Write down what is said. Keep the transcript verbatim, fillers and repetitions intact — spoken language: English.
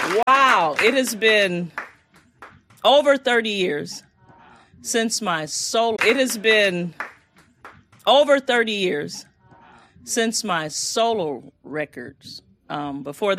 Wow, it has been over thirty years since my solo. It has been over thirty years since my solo records. Um, before